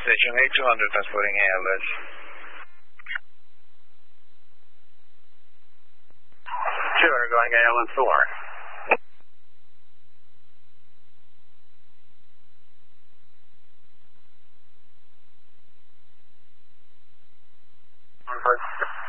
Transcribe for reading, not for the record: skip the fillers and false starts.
station 8200 transporting ALS. Going ALS to Lawrence. First.